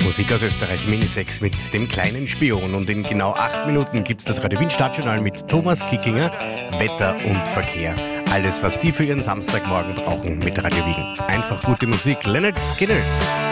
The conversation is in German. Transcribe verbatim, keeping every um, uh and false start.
Musik aus Österreich, Mini sechs mit dem kleinen Spion. Und in genau acht Minuten gibt es das Radio Wien Stadtjournal mit Thomas Kickinger, Wetter und Verkehr. Alles, was Sie für Ihren Samstagmorgen brauchen mit Radio Wien. Einfach gute Musik. Lynyrd Skynyrd.